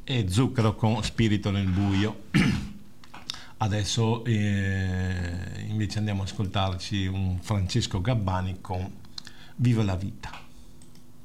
e Zucchero con Spirito nel buio. Adesso invece andiamo ad ascoltarci un Francesco Gabbani con Viva la vita.